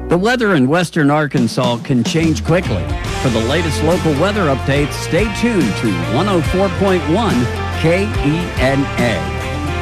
The weather in western Arkansas can change quickly. For the latest local weather updates, stay tuned to 104.1 KENA.